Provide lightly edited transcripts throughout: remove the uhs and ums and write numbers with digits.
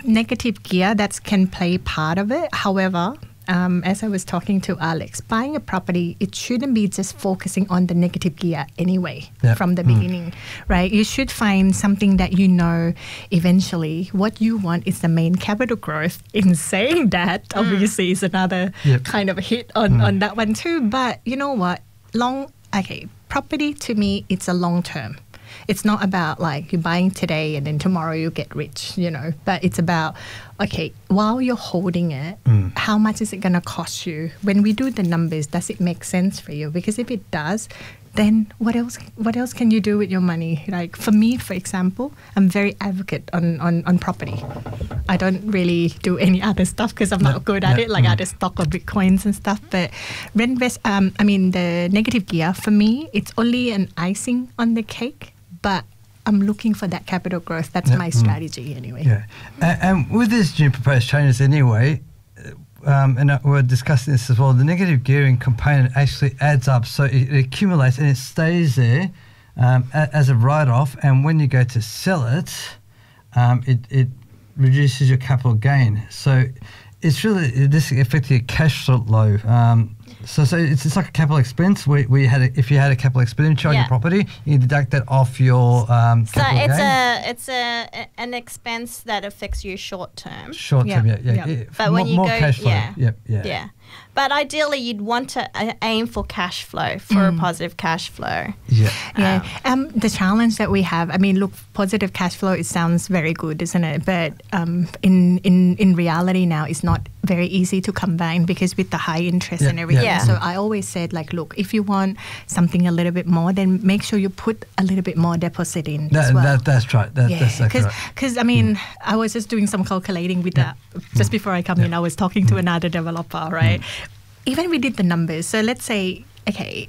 negative gear that can play part of it. However, as I was talking to Alex, buying a property, it shouldn't be just focusing on the negative gear anyway from the beginning, right? You should find something that you know eventually what you want is the main capital growth. In saying that, obviously, is another kind of hit on that one too. But you know what? Property to me, it's a long term. It's not about like you're buying today and then tomorrow you get rich, but it's about, okay, while you're holding it, how much is it going to cost you? When we do the numbers, does it make sense for you? Because if it does, then what else can you do with your money? Like for me, for example, I'm very advocate on property. I don't really do any other stuff because I'm not good at it, like other stock or Bitcoins and stuff. But the negative gear, for me, it's only an icing on the cake. But I'm looking for that capital growth. That's my strategy anyway. Yeah. And with these new proposed changes anyway, and we're discussing this as well, the negative gearing component actually adds up. So it accumulates and it stays there as a write-off. And when you go to sell it, it reduces your capital gain. So it's really, this effectively a cash flow. So it's like a capital expense. If you had a capital expenditure on your property, you deduct that off your capital gain. It's an expense that affects you short term. Short term, yeah. But when you more go, cash flow. Yeah. But ideally, you'd want to aim for cash flow, for a positive cash flow. Yeah. The challenge that we have, positive cash flow, it sounds very good, isn't it? But in reality now, it's not very easy to combine because with the high interest and everything. Yeah. So I always said, look, if you want something a little bit more, then make sure you put a little bit more deposit in as well. That's right. That's exactly right. Because, I was just doing some calculating with that. Just before I come in, I was talking to another developer, right? Even we did the numbers. So let's say, okay,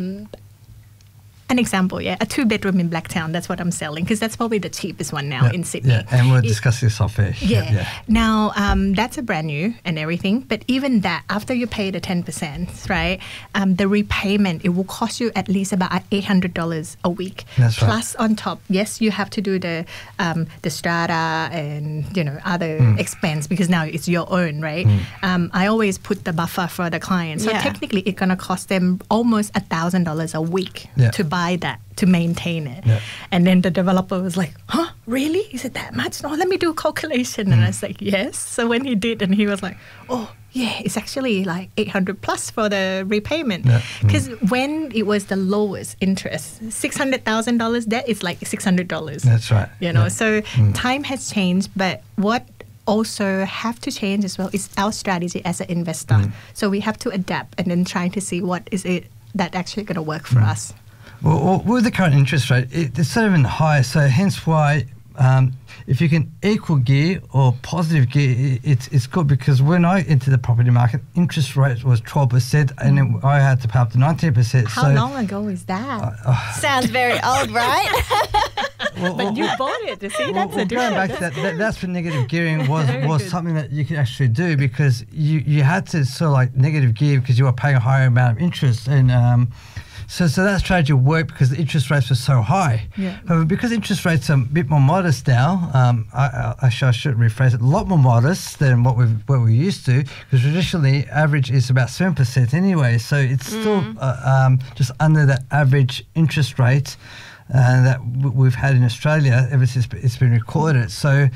an example, a 2-bedroom in Blacktown. That's what I'm selling because that's probably the cheapest one now in Sydney. Yeah, and we'll discuss this off air. Now, that's a brand new and everything. But even that, after you pay the 10%, right, the repayment, it will cost you at least about $800 a week. That's right. Plus on top, yes, you have to do the strata and, other expense because now it's your own, right? I always put the buffer for the client. So technically, it's going to cost them almost $1,000 a week to buy that, to maintain it. And then the developer was like, huh, really? Is it that much? No, let me do a calculation. And I was like, yes. So when he did, and he was like, oh, yeah, it's actually like 800 plus for the repayment. Because when it was the lowest interest, $600,000 debt is like $600. That's right. So time has changed, but what also have to change as well is our strategy as an investor. So we have to adapt and then try to see what is it that actually going to work for us. Well, with the current interest rate, it's sort of in high, so hence why if you can equal gear or positive gear, it's good because when I entered the property market, interest rate was 12% and then I had to pay up to 19%. How long ago is that? Sounds very old, right? But you bought it. You see, that's a difference. Going back to that's when negative gearing was something that you could actually do because you had to sort of like negative gear because you were paying a higher amount of interest and So that strategy worked because the interest rates were so high. But because interest rates are a bit more modest now, I should rephrase it, a lot more modest than what we're used to, because traditionally average is about 7% anyway. So it's still just under that average interest rate that we've had in Australia ever since it's been recorded. So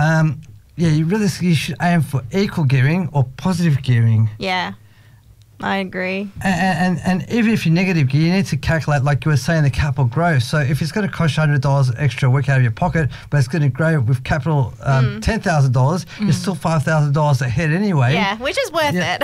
you should aim for equal gearing or positive gearing. Yeah. I agree. And even if you're negative gear, you need to calculate, like you were saying, the capital growth. So if it's going to cost you $100 extra a week out of your pocket, but it's going to grow with capital $10,000, you're still $5,000 ahead anyway. Yeah, which is worth it.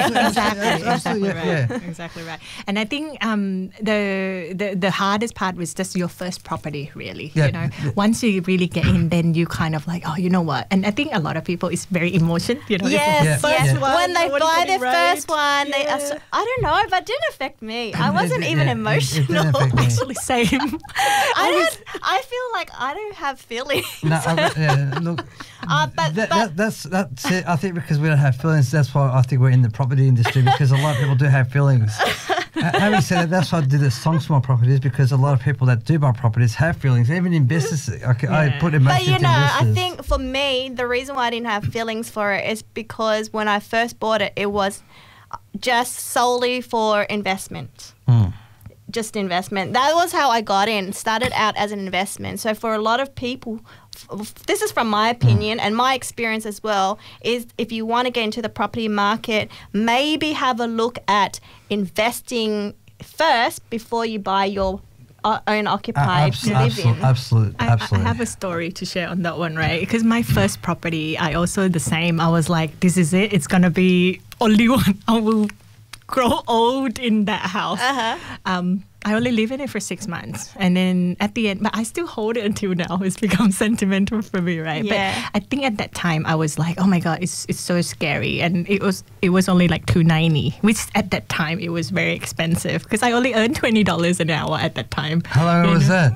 Exactly right. And I think the hardest part was just your first property, really. Once you really get in, then you kind of like, oh, you know what? And I think a lot of people, it's very emotion. Yes. When they buy their first one, I don't know, but it didn't affect me. I wasn't even emotional. Actually, same. I feel like I don't have feelings. Look, that's it. I think because we don't have feelings, that's why I think we're in the property industry, because a lot of people do have feelings. having said that, that's why I did the song Small Properties, because a lot of people that do buy properties have feelings. Even investors, I put emotions But into investors. I think for me, the reason why I didn't have feelings for it is because when I first bought it, it was just solely for investment. Just investment. That was how I got in. Started out as an investment. So for a lot of people, this is from my opinion and my experience as well, is if you want to get into the property market, maybe have a look at investing first before you buy your own occupied to live in. Absolutely. I have a story to share on that one, right? Because my first property, I also the same. I was like, this is it. It's going to be only one. I will grow old in that house. I only live in it for 6 months, and then at the end, but I still hold it until now. It's become sentimental for me, right? Yeah. But I think at that time I was like, oh my god, it's so scary, and it was only like $2.90, which at that time it was very expensive because I only earned $20 an hour at that time. How long was that?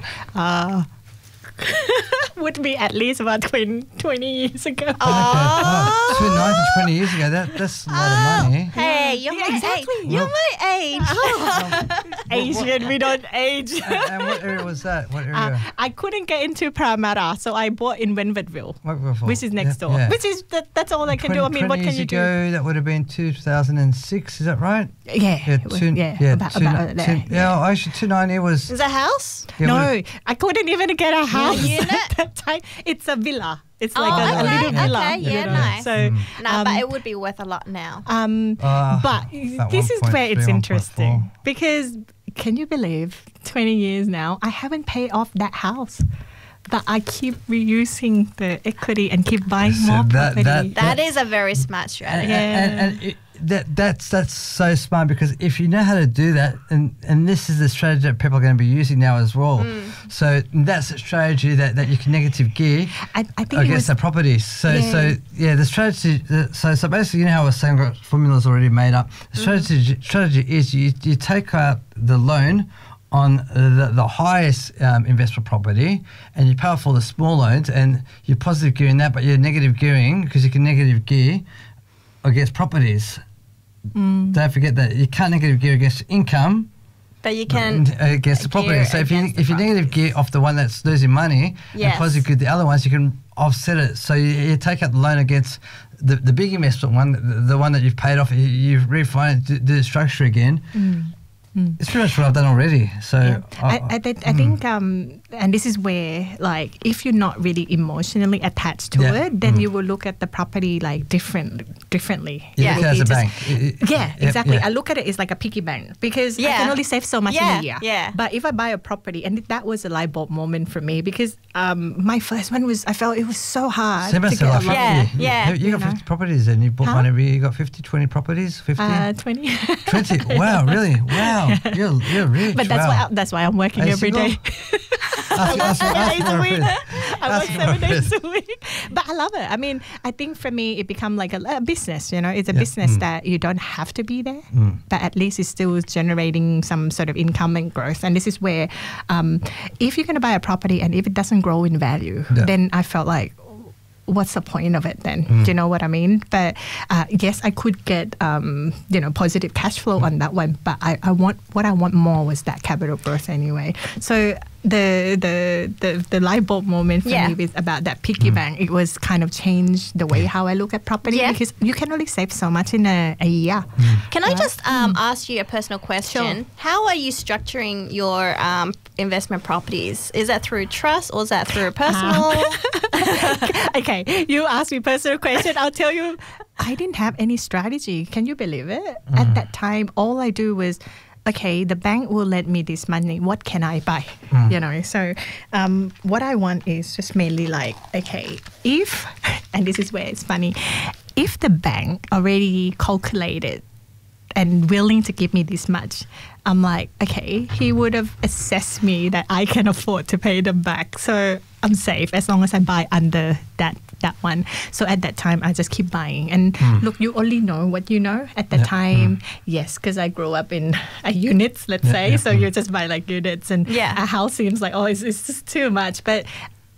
Would be at least about 20 years ago. $2.90 20 years ago. That's a lot of money. Hey, you're my age. You're my age. Asian, we don't age. And what area was that? What area? I couldn't get into Parramatta, so I bought in Wentworthville, Wentworthville. which is next door. Yeah. Which is that's all I can do. I mean, what can you do? 20 years ago, that would have been 2006. Is that right? Yeah, about there. Yeah, actually, $2.90 was. Is that a house? Yeah, No, I couldn't even get a house unit? at that time. It's a villa. It's like Oh, a little villa. okay, yeah, you know? nice. So, No, but it would be worth a lot now. but about this is where 1.3, it's 1.4. interesting because can you believe 20 years now I haven't paid off that house, but I keep reusing the equity and keep buying more property. That is a very smart strategy. And that's so smart, because if you know how to do that, and this is the strategy that people are going to be using now as well. So that's a strategy that you can negative gear I think against the properties. So the strategy. So basically, you know how I was saying, got formulas already made up. The strategy is you take out the loan on the highest investment property, and you pay off all the small loans, and you're positive gearing that, but you're negative gearing because you can negative gear against properties. Don't forget that you can't negative gear against income, but you can against the property. So if you negative gear off the one that's losing money and positive gear the other ones, you can offset it. So you take out the loan against the big investment one, the one that you've paid off. You refinance, do the structure again. It's pretty much what I've done already. So I think, and this is where, like, if you're not really emotionally attached to it, then you will look at the property like differently. Yeah, look at it as a bank. Exactly. I look at it as like a piggy bank because I can only save so much in a year. Yeah. But if I buy a property, and that was a light bulb moment for me because my first one was, I felt it was so hard to get a loan. You got 50 properties and you bought one every year. You got 20 properties? 50? 20. 20. Wow, really? Wow. You're rich. But that's why I'm working every day. I work 7 days a week. But I love it. I mean, I think for me, it become like a business, you know. It's a business that you don't have to be there, but at least it's still generating some sort of income and growth. And this is where if you're going to buy a property and if it doesn't grow in value, then I felt like, what's the point of it then? Do you know what I mean? But yes, I could get positive cash flow on that one, but I want more was that capital growth anyway. So the light bulb moment for me is about that piggy bank. It was kind of changed the way how I look at property because you can only save so much in a year. Can I just ask you a personal question? Sure. How are you structuring your investment properties? Is that through trust or is that through personal? Okay, you asked me personal question. I'll tell you, I didn't have any strategy. Can you believe it? At that time, all I do was, okay, the bank will lend me this money. What can I buy? You know, so what I want is just mainly like, okay, if, and this is where it's funny, if the bank already calculated and willing to give me this much, I'm like, okay, he would have assessed me that I can afford to pay them back. So I'm safe as long as I buy under that one. So at that time, I just keep buying. And look, you only know what you know at the time. Yes, because I grew up in units, let's say. So you just buy like units and a house seems like, oh, it's just too much. But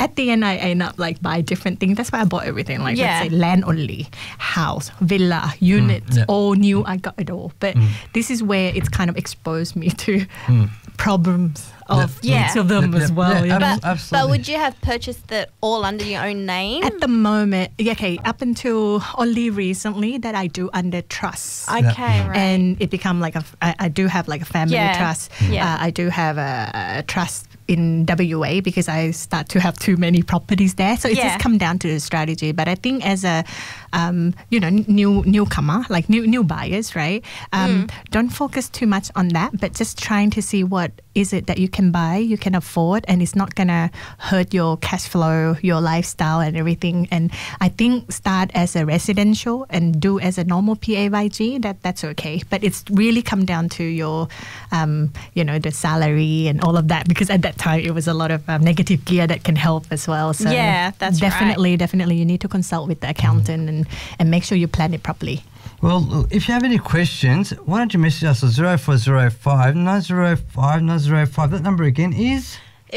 at the end, I end up like buy different things. That's why I bought everything. Like let's say land only, house, villa, unit, all new. I got it all. But this is where it's kind of exposed me to problems of each of them as well. But would you have purchased it all under your own name? At the moment, up until only recently that I do under trust. Okay, right. And it become like I do have like a family trust. I do have a trust in WA because I start to have too many properties there. So it just come down to the strategy. But I think as a newcomer, like new buyers, right? Don't focus too much on that, but just trying to see what is it that you can buy, you can afford, and it's not gonna hurt your cash flow, your lifestyle, and everything. And I think start as a residential and do as a normal PAYG. That's okay. But it's really come down to your, the salary and all of that. Because at that time it was a lot of negative gear that can help as well. So that's definitely you need to consult with the accountant and make sure you plan it properly. Well, if you have any questions, why don't you message us at 0405 905 905. That number again is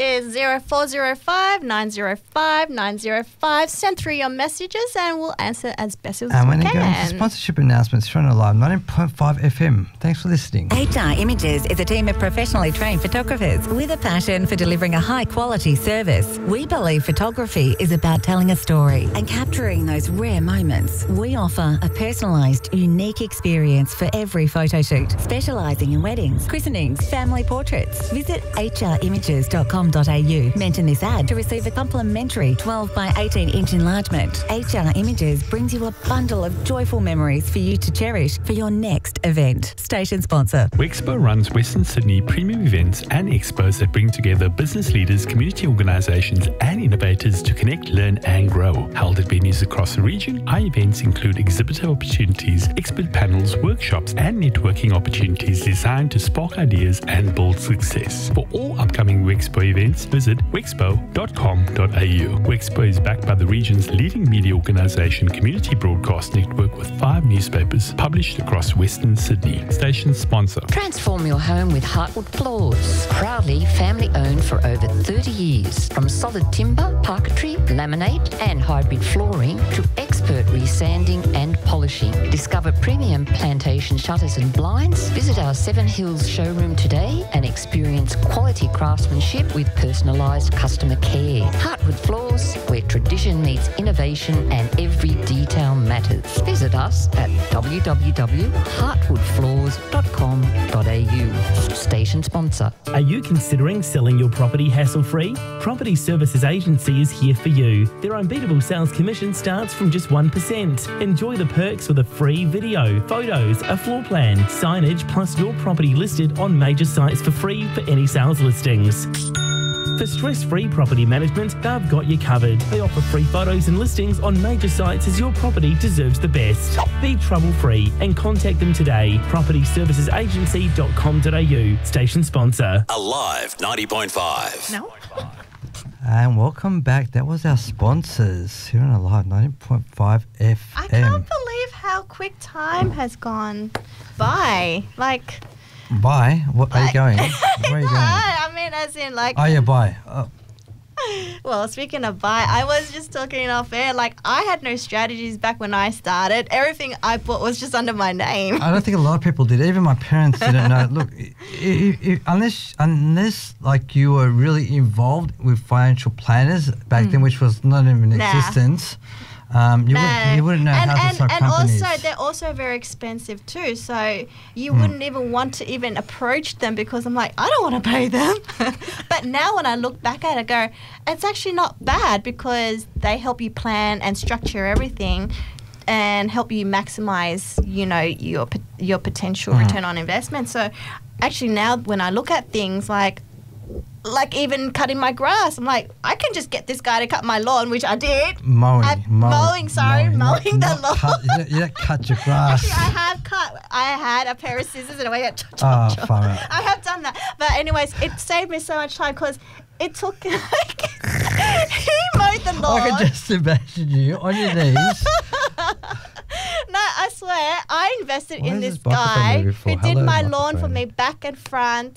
0405 905 905. Send through your messages and we'll answer as best as we can. And when it goes to sponsorship announcements, you're on a live 90.5 FM. Thanks for listening. HR Images is a team of professionally trained photographers with a passion for delivering a high-quality service. We believe photography is about telling a story and capturing those rare moments. We offer a personalised, unique experience for every photo shoot, specialising in weddings, christenings, family portraits. Visit hrimages.com. Mention this ad to receive a complimentary 12 by 18 inch enlargement. HR Images brings you a bundle of joyful memories for you to cherish for your next event. Station sponsor. Wexpo runs Western Sydney premium events and expos that bring together business leaders, community organisations and innovators to connect, learn and grow. Held at venues across the region, our events include exhibitor opportunities, expert panels, workshops and networking opportunities designed to spark ideas and build success. For all upcoming Wexpo events, visit wexpo.com.au. Wexpo is backed by the region's leading media organisation, Community Broadcast Network, with 5 newspapers published across Western Sydney. Station sponsor. Transform your home with Heartwood Floors. Proudly family owned for over 30 years. From solid timber, parquetry, laminate and hybrid flooring to expert resanding and polishing. Discover premium plantation shutters and blinds. Visit our Seven Hills showroom today and experience quality craftsmanship with personalised customer care. Heartwood Floors, where tradition meets innovation and every detail matters. Visit us at www.heartwoodfloors.com.au. Station sponsor. Are you considering selling your property hassle-free? Property Services Agency is here for you. Their unbeatable sales commission starts from just 1%. Enjoy the perks with a free video, photos, a floor plan, signage, plus your property listed on major sites for free for any sales listings. For stress-free property management, they've got you covered. They offer free photos and listings on major sites as your property deserves the best. Be trouble-free and contact them today. propertyservicesagency.com.au. Station sponsor. Alive 90.5. No? And welcome back. That was our sponsors here on Alive 90.5 FM. I can't believe how quick time has gone by. Like... Bye? What are you going? Where are you going? I mean, as in like... Oh, yeah, bye. Well, speaking of buy, I was just talking off air. Like, I had no strategies back when I started. Everything I bought was just under my name. I don't think a lot of people did. Even my parents didn't know. Look, unless like you were really involved with financial planners back then, which was not even in existence. You wouldn't know how to start companies. And also, they're also very expensive too. So you wouldn't even want to even approach them because I'm like, I don't want to pay them. But now when I look back at it, I go, it's actually not bad because they help you plan and structure everything and help you maximize, your potential return on investment. So actually now when I look at things like even cutting my grass, I'm like, I can just get this guy to cut my lawn, which I did. Mowing the lawn. You don't cut your grass. Actually, I had a pair of scissors and I went chop. I have done that. But anyways, it saved me so much time because it took, he mowed the lawn. I can just imagine you on your knees. No, I swear, I invested in this guy who did my lawn for me back and front.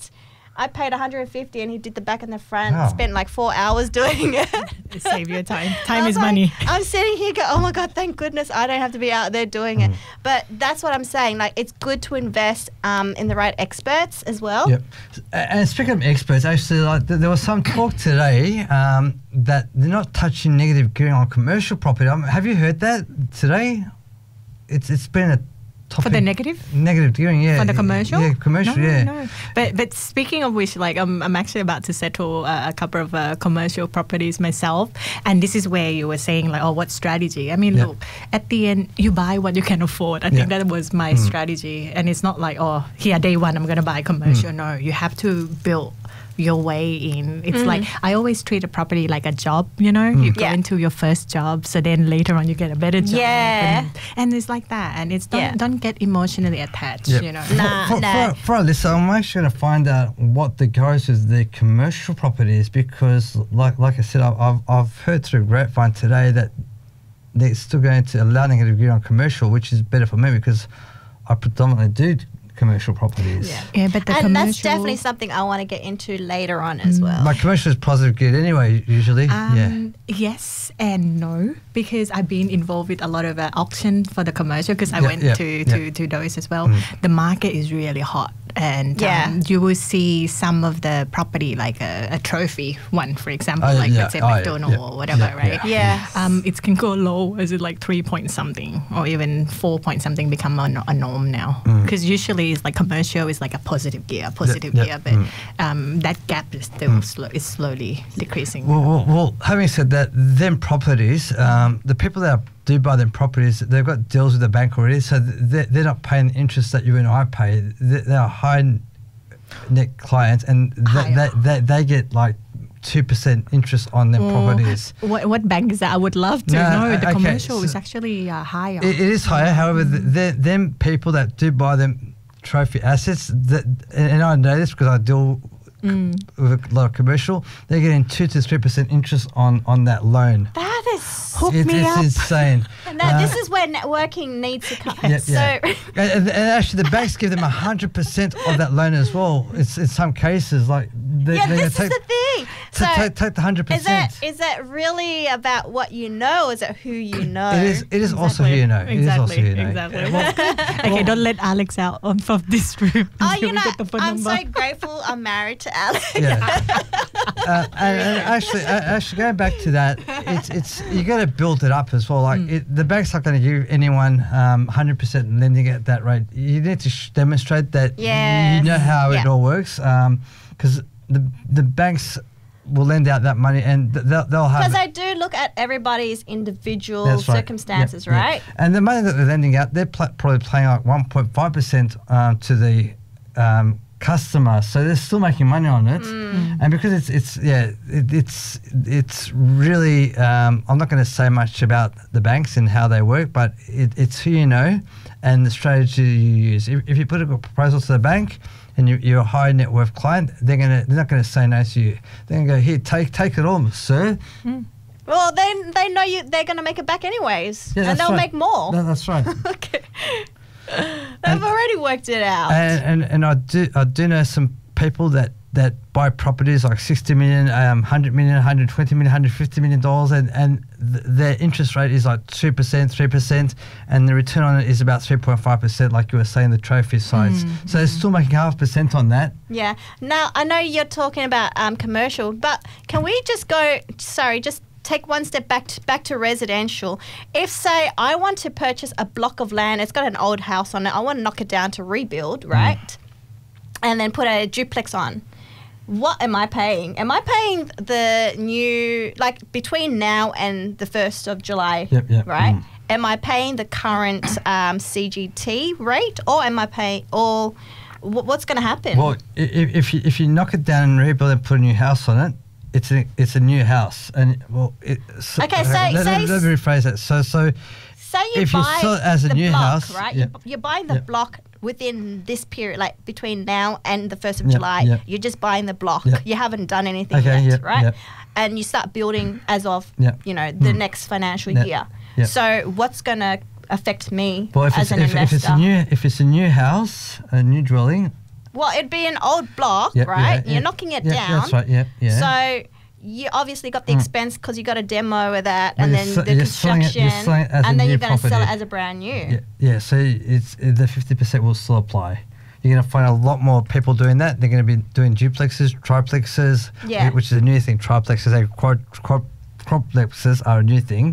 I paid 150 and he did the back and the front. Wow. Spent like 4 hours doing it. Save your time. I Time was is like- money. I'm sitting here go, oh my God, thank goodness I don't have to be out there doing it. But that's what I'm saying. Like, it's good to invest in the right experts as well. Yep. And speaking of experts, actually, like there was some talk today that they're not touching negative gearing on commercial property. Have you heard that today? It's been a topic. For the negative? Negative gearing, yeah. For the commercial? Yeah, commercial, no, yeah. No. But speaking of which, like I'm actually about to settle a couple of commercial properties myself, and this is where you were saying like, oh, what strategy? I mean, Yeah. look, at the end, you buy what you can afford. I think that was my strategy, and it's not like, oh, here day one I'm gonna buy commercial. No, you have to build your way in. It's like I always treat a property like a job, you know. You go Yeah. into your first job, so then later on you get a better job. Yeah. And it's like that, and it's Yeah. don't get emotionally attached, Yep. you know. For our listener, I'm actually going to find out what the goes with the commercial properties, because, like I said, I've heard through grapevine today that they're still going to allow negative gearing on commercial, which is better for me because I predominantly do commercial properties. Yeah, but the And commercial, that's definitely something I want to get into later on as well. My commercial is positive geared anyway, usually. Yes and no, because I've been involved with a lot of auction for the commercial, because I went to those as well. The market is really hot, and you will see some of the property like a trophy one, for example, let's say McDonald or whatever, right? Yeah. It can go low as it like 3 point something or even 4 point something become a norm now, because usually it's like commercial is like a positive gear, but that gap is still is slowly decreasing. Well, having said that, them properties, the people that do buy them properties, they've got deals with the bank already, so they're not paying the interest that you and I pay. They are high net clients, and they get like 2% interest on their properties. What bank is that? I would love to know. The commercial so is actually higher. It is higher. However, them people that do buy them trophy assets, and I know this because I deal with a lot of commercial, they're getting 2 to 3% interest on that loan. That is It's insane. And this is where networking needs to come. And actually, the banks give them 100% of that loan as well. It's in some cases like this is the thing. So take the 100%. Is that really about what you know, or is it who you know? It is also who you know. It is also who you know. Exactly. Okay, don't let Alex out of this room. Oh, you know, I'm so grateful I'm married to Alex. And actually, going back to that, it's you got to build it up as well. Like the bank's not going to give anyone 100% lending at that rate. You need to demonstrate that you know how it all works, because the banks will lend out that money, and they'll have. Because I do look at everybody's individual circumstances, right? And the money that they're lending out, they're probably paying like 1.5% to the customer, so they're still making money on it. And because it's really I'm not going to say much about the banks and how they work, but it's who you know and the strategy you use. If you put a proposal to the bank and you're a high net worth client, they're not going to say no to you. They're going to go, here, take it all, sir. Well, then they know they're going to make it back anyways, and they'll make more. No, that's right. Okay. They've already worked it out. And I do know some people that buy properties like 60 million, 100 million, 120 million, 150 million dollars, and their interest rate is like 2%, 3%, and the return on it is about 3.5%, like you were saying, the trophy sites. So they're still making 0.5% on that. Yeah. Now I know you're talking about commercial, but can we just take one step back to residential. If, say, I want to purchase a block of land, it's got an old house on it, I want to knock it down to rebuild, right? And then put a duplex on. What am I paying? Am I paying the new, like between now and the 1st of July, right? Am I paying the current CGT rate, or am I paying, or what's going to happen? Well, if you knock it down and rebuild and put a new house on it, it's a new house, and well, let me rephrase that. So say you if buy you sell it as a new block, house, right? You're buying the block within this period, like between now and the 1st of July. You're just buying the block. You haven't done anything yet, right? And you start building as of the next financial year. So what's going to affect me as an investor? If it's a new house, a new dwelling, Well, it'd be an old block, Yep, right? yeah, You're knocking it yeah, down. That's right. Yeah. So you obviously got the expense because you got a demo of that, and Well, then you're the you're selling it- construction, you're selling it as a and then new you're going to sell it property. as a brand new. Yeah. So it's the 50% will still apply. You're going to find a lot more people doing that. They're going to be doing duplexes, triplexes, Yeah. which is a new thing. Triplexes and quadplexes are a new thing.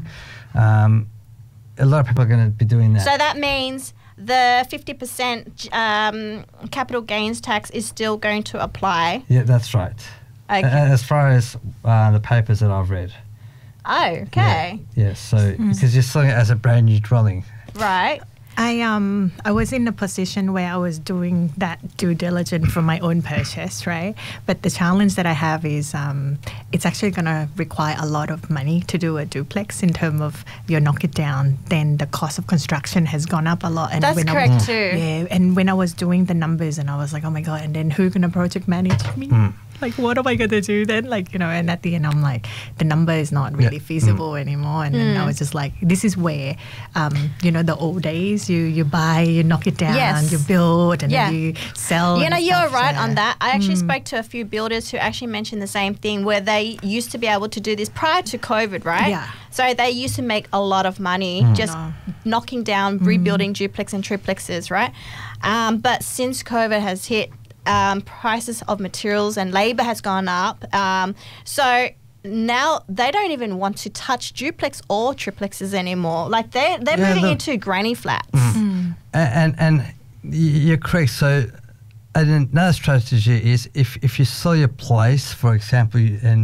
A lot of people are going to be doing that. So that means the 50% capital gains tax is still going to apply. Yeah, that's right. Okay. As far as the papers that I've read. Oh, okay. Yeah, so because you're selling it as a brand new dwelling. Right. I was in a position where I was doing that due diligence for my own purchase, right? But the challenge that I have is it's actually going to require a lot of money to do a duplex in terms of you knock it down, then the cost of construction has gone up a lot. And That's when correct too. Yeah, and when I was doing the numbers and I was like, oh my God, and then who's going to project manage me? Like, what am I going to do then? Like, and at the end, I'm like, the number is not really feasible anymore. And then I was just like, this is where, the old days, you buy, you knock it down, Yes. you build, and Yeah. then you sell. You know, and you're stuff, right so- on that. I actually spoke to a few builders who actually mentioned the same thing, where they used to be able to do this prior to COVID, right? Yeah. So they used to make a lot of money just knocking down, rebuilding duplex and triplexes, right? But since COVID has hit, prices of materials and labor has gone up. So now they don't even want to touch duplex or triplexes anymore. Like they're moving into granny flats. And you're correct. So another strategy is if you sell your place, for example,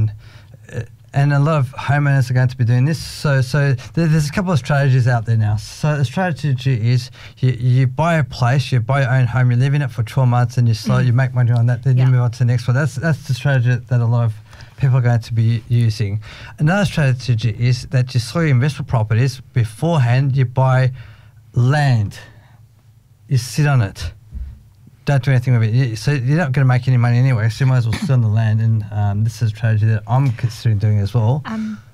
and a lot of homeowners are going to be doing this. So there's a couple of strategies out there now. So the strategy is you buy a place, you buy your own home, you live in it for 12 months, and you sell it, you make money on that, then you move on to the next one. That's the strategy that a lot of people are going to be using. Another strategy is that you sell your investment properties beforehand. You buy land, you sit on it. Don't do anything with it. So you're not going to make any money anyway, so you might as well sit on the land. And this is a strategy that I'm considering doing as well.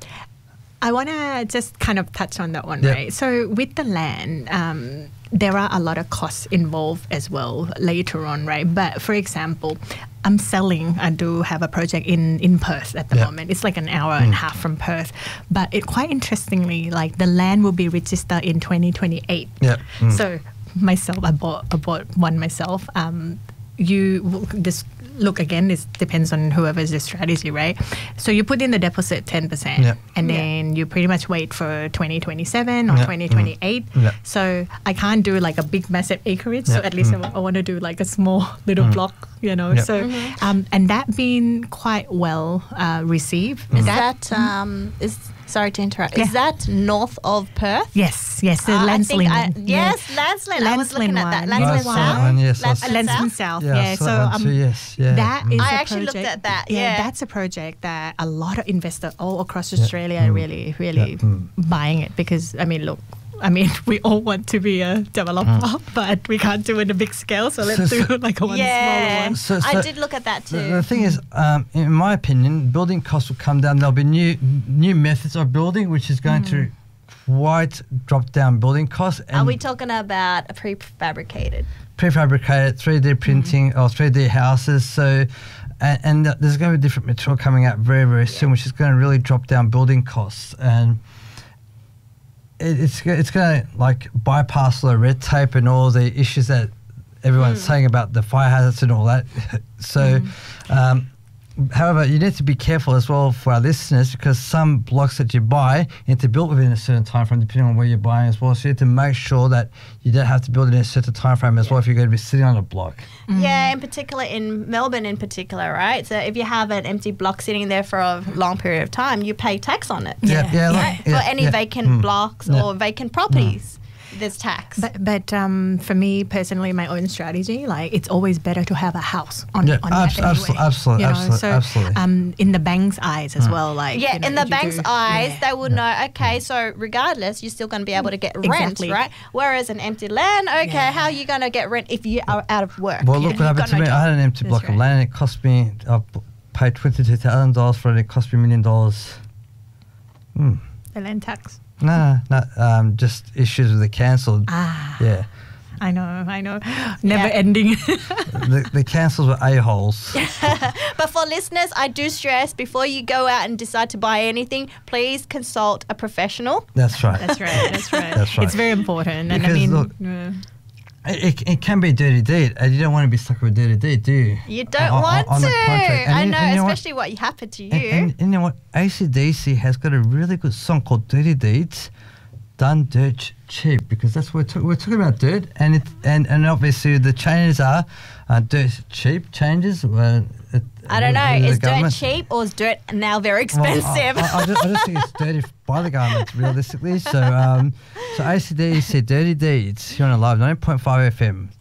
I want to just kind of touch on that one, Yep. right? So with the land, there are a lot of costs involved as well later on, right? But for example, I do have a project in Perth at the Yep. moment. It's like an hour and a half from Perth. But it quite interestingly, like the land will be registered in 2028. Yep. So myself, I bought one myself. Look, again, it depends on whoever's the strategy, right? So you put in the deposit 10%, Yep. and then you pretty much wait for 2027 or Yep. 2028. Yep. So I can't do like a big massive acreage. So Yep. at least I want to do like a small little block, Yep. So and that been quite well received. Is that sorry to interrupt. Is Yeah. that north of Perth? Yes, the I think Lancelin. yes, Lancelin. I was looking at that. one. Lancelin Yes, South. that one, yes, Lancelin Lancelin South. South. Yeah, I Yeah, saw so that one too, yes, yeah. that is. I a actually looked project- at that, yeah. That's a project that a lot of investors all across Australia are really buying it because we all want to be a developer, but we can't do it on a big scale. So let's do like a one smaller Yeah, one. So- I so did look at that too. The thing is, in my opinion, building costs will come down. There'll be new methods of building, which is going to quite drop down building costs. Are we talking about a prefabricated? Prefabricated 3D printing or 3D houses? So, and there's going to be different material coming out very, very soon, which is going to really drop down building costs. And it's going to like bypass all the red tape and all the issues that everyone's saying about the fire hazards and all that. So, however, you need to be careful as well for our listeners because some blocks that you buy need to build within a certain time frame depending on where you're buying as well. So you have to make sure that you don't have to build in a certain time frame as well if you're going to be sitting on a block. Yeah, in particular in Melbourne in particular, right? So if you have an empty block sitting there for a long period of time, you pay tax on it. For any vacant blocks or vacant properties. There's tax. But for me personally, my own strategy, like it's always better to have a house on that anyway. Absolutely. In the bank's eyes as well, like in the bank's eyes, they will know. Okay, so regardless, you're still going to be able to get rent, right? Whereas an empty land, how are you going to get rent if you are out of work? Well, look what happened to me. I had an empty block of land. It cost me. I paid $22,000 for it. It cost me $1 million. The land tax. No, just issues with the council. Yeah. I know. Never ending. The councils were a-holes. But for listeners, I do stress before you go out and decide to buy anything, please consult a professional. That's right. That's right. That's right. It's very important. Because, and I mean, look, it can be a dirty deed, and you don't want to be stuck with a dirty deed, do you? You don't want to. I know, especially what happened to you. And you know what? AC/DC has got a really good song called Dirty Deeds, Done Dirt Cheap, because that's what we're talking about, dirt, and obviously the changes are dirt cheap changes. I don't know. Is dirt cheap or is dirt now very expensive? I just think it's dirty by the government, realistically. So AC/DC, Dirty Deeds, here on a live 9.5 FM.